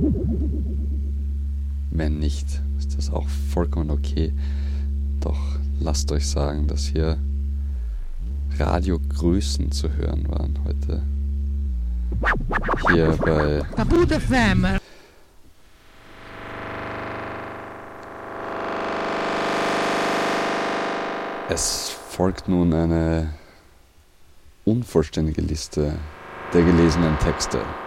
Wenn nicht, ist das auch vollkommen okay. Doch lasst euch sagen, dass hier Radiogrößen zu hören waren heute. Hier bei Kaput FM. Es folgt nun eine unvollständige Liste der gelesenen Texte.